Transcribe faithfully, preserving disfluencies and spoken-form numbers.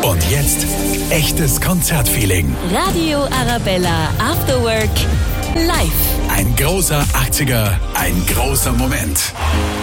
Und jetzt echtes Konzertfeeling. Radio Arabella After Work live. Ein großer achtziger, ein großer Moment.